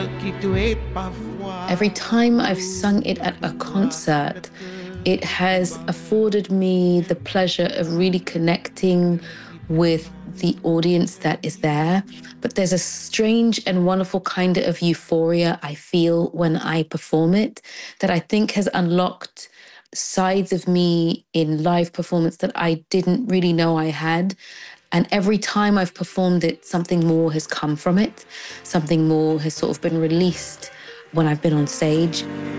Every time I've sung it at a concert, it has afforded me the pleasure of really connecting with the audience that is there. But there's a strange and wonderful kind of euphoria I feel when I perform it that I think has unlocked sides of me in live performance that I didn't really know I had. And every time I've performed it, something more has come from it. Something more has sort of been released when I've been on stage.